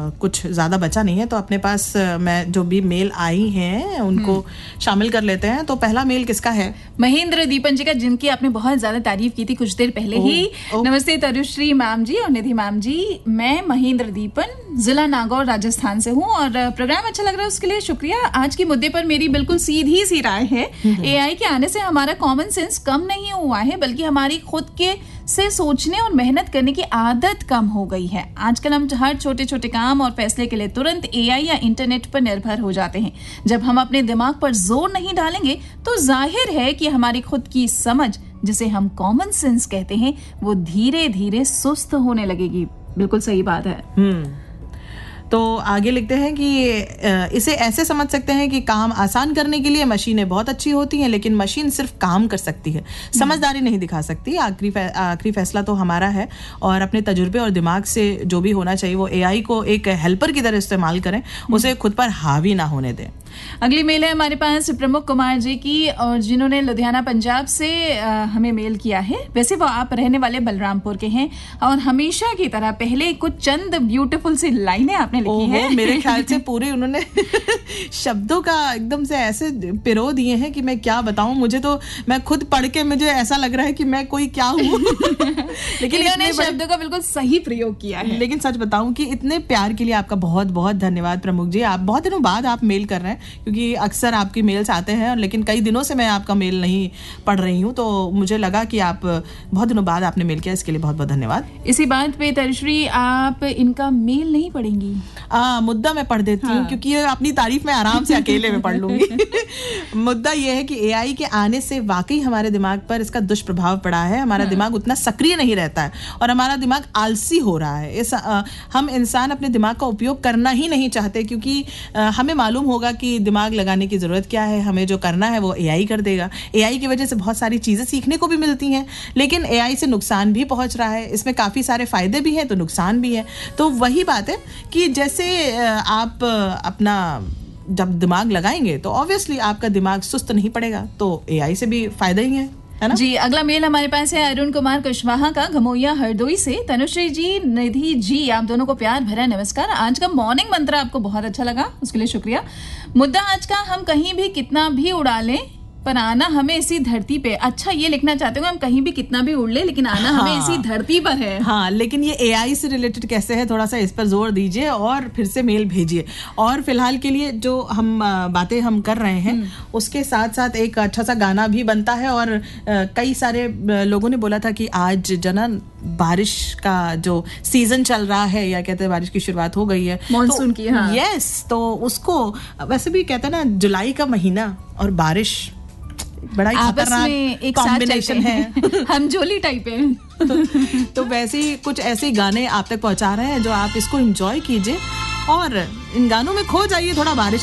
कुछ ज़्यादा बचा नहीं है, तो अपने पास मैं जो भी मेल आई हैं उनको शामिल कर लेते हैं। तो पहला मेल किसका है? महेंद्र दीपन जी का, जिनकी आपने बहुत ज्यादा तारीफ की थी कुछ देर पहले ही। नमस्ते तरुश्री मैम जी और निधि मैम जी, मैं महेंद्र दीपन जिला नागौर राजस्थान से हूँ और प्रोग्राम अच्छा लग रहा है उसके लिए शुक्रिया। आज के मुद्दे पर मेरी बिल्कुल सीधी सी राय है, एआई के आने से हमारा कॉमन सेंस कम नहीं हुआ है, बल्कि हमारी खुद के से सोचने और मेहनत करने की आदत कम हो गई है। आजकल हम हर छोटे छोटे काम और फैसले के लिए तुरंत एआई या इंटरनेट पर निर्भर हो जाते हैं। जब हम अपने दिमाग पर जोर नहीं डालेंगे तो जाहिर है कि हमारी खुद की समझ, जिसे हम कॉमन सेंस कहते हैं, वो धीरे धीरे सुस्त होने लगेगी। बिल्कुल सही बात है। तो आगे लिखते हैं कि इसे ऐसे समझ सकते हैं कि काम आसान करने के लिए मशीनें बहुत अच्छी होती हैं, लेकिन मशीन सिर्फ काम कर सकती है, समझदारी नहीं दिखा सकती। आखिरी फैसला तो हमारा है और अपने तजुर्बे और दिमाग से जो भी होना चाहिए वो एआई को एक हेल्पर की तरह इस्तेमाल करें, उसे खुद पर हावी ना होने दें। अगली मेल है हमारे पास प्रमुख कुमार जी की, और जिन्होंने लुधियाना पंजाब से हमें मेल किया है। वैसे वो आप रहने वाले बलरामपुर के हैं और हमेशा की तरह पहले कुछ चंद ब्यूटीफुल सी लाइनें आपने लिखी हैं। मेरे ख्याल से पूरे उन्होंने शब्दों का एकदम से ऐसे पिरो दिए हैं कि मैं क्या बताऊं। मुझे तो मैं खुद पढ़ के मुझे ऐसा लग रहा है कि मैं कोई क्या हूँ। लेकिन इन्होंने शब्दों का बिल्कुल सही प्रयोग किया है। लेकिन सच बताऊं कि इतने प्यार के लिए आपका बहुत बहुत धन्यवाद प्रमुख जी। आप बहुत दिनों बाद आप मेल कर रहे हैं, क्योंकि अक्सर आपकी मेल्स आते हैं, लेकिन कई दिनों से मैं आपका मेल नहीं पढ़ रही हूँ, तो मुझे लगा कि आप बहुत दिनों बाद आपने मेल किया, इसके लिए बहुत बहुत धन्यवाद। इसी बात पे तरुश्री, आप इनका मेल नहीं पढ़ेंगी? मुद्दा मैं पढ़ देती हूँ, क्योंकि अपनी तारीफ मैं आराम से अकेले में पढ़ लूंगी। मुद्दा यह है कि एआई के आने से वाकई हमारे दिमाग पर इसका दुष्प्रभाव पड़ा है। हमारा दिमाग उतना सक्रिय नहीं रहता है और हमारा दिमाग आलसी हो रहा है। हम इंसान अपने दिमाग का उपयोग करना ही नहीं चाहते, क्योंकि हमें मालूम होगा कि दिमाग लगाने की जरूरत क्या है, हमें जो करना है वो एआई कर देगा। एआई की वजह से बहुत सारी चीजें सीखने को भी मिलती हैं, लेकिन एआई से नुकसान भी पहुंच रहा है। इसमें काफी सारे फायदे भी हैं तो नुकसान भी है। तो वही बात है कि जैसे आप अपना जब दिमाग लगाएंगे तो ऑब्वियसली आपका दिमाग सुस्त नहीं पड़ेगा, तो एआई से भी फायदा ही है ना? जी, अगला मेल हमारे पास है अरुण कुमार कुशवाहा का, घमोइया हरदोई से। तनुश्री जी, निधि जी, आप दोनों को प्यार भरा नमस्कार। आज का मॉर्निंग मंत्र आपको बहुत अच्छा लगा, उसके लिए शुक्रिया। मुद्दा आज का, हम कहीं भी कितना भी उड़ा लें पर आना हमें इसी धरती पे। अच्छा, ये लिखना चाहते हो हम कहीं भी कितना भी उड़ ले, लेकिन आना हमें इसी धरती पर है। हाँ, लेकिन ये एआई से रिलेटेड कैसे है, थोड़ा सा इस पर जोर दीजिए और फिर से मेल भेजिए। और फिलहाल के लिए जो हम बातें हम कर रहे हैं उसके साथ साथ एक अच्छा सा गाना भी बनता है। और कई सारे लोगों ने बोला था कि आज जनन बारिश का जो सीजन चल रहा है, या कहते हैं बारिश की शुरुआत हो गई है, मॉनसून की। हाँ, यस, तो उसको वैसे भी कहते हैं ना, जुलाई का महीना और बारिश बड़ा खतरनाक कॉम्बिनेशन है। हम जोली टाइप है। तो वैसे ही कुछ ऐसे गाने आप तक पहुंचा रहे हैं जो आप इसको एंजॉय कीजिए और इन गानों में खो जाइए थोड़ा बारिश